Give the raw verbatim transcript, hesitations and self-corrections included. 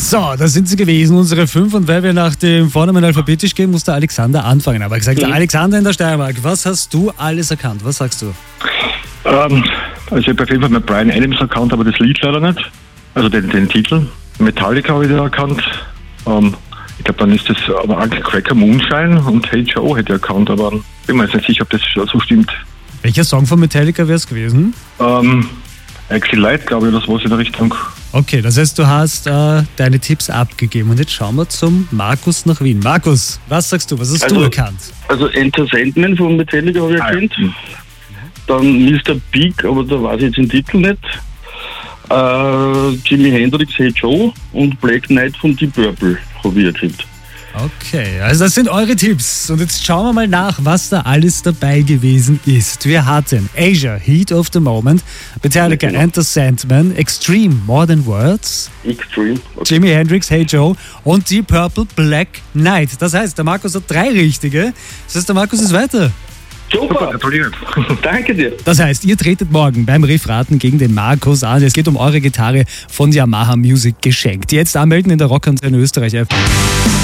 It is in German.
So, da sind sie gewesen, unsere fünf. Und weil wir nach dem Vornamen alphabetisch gehen, muss der Alexander anfangen. Aber gesagt, der Alexander in der Steiermark, was hast du alles erkannt? Was sagst du? Ähm, also ich habe auf jeden Fall mit Bryan Adams erkannt, aber das Lied leider nicht. Also den, den Titel. Metallica habe ich da erkannt. Ähm, ich glaube, dann ist das aber Uncle Cracker Moonshine und Hey Joe hätte ich erkannt, aber bin mir jetzt nicht sicher, ob das so stimmt. Welcher Song von Metallica wäre es gewesen? Ähm, Exilite, glaube ich, das war es in der Richtung. Okay, das heißt, du hast äh, deine Tipps abgegeben. Und jetzt schauen wir zum Markus nach Wien. Markus, was sagst du? Was hast also, du erkannt? Also Enter Sandman von Metallica habe ich Ah, erkannt. ja. Dann Mister Big, aber da weiß ich jetzt den Titel nicht. Äh, Jimi Hendrix, Hey Joe und Black Knight von Deep Purple habe ich erkannt. Okay, also das sind eure Tipps. Und jetzt schauen wir mal nach, was da alles dabei gewesen ist. Wir hatten Asia, Heat of the Moment, Metallica, genau. Enter Sandman, Extreme, More Than Words, Extreme. Okay. Jimi Hendrix, Hey Joe und Deep Purple, Black Knight. Das heißt, der Markus hat drei richtige. Das heißt, der Markus ist weiter. Super, Gratuliere. danke dir. Das heißt, ihr tretet morgen beim Riffraten gegen den Markus an. Es geht um eure Gitarre von Yamaha Music geschenkt. Jetzt anmelden in der Rockantenne Österreich App.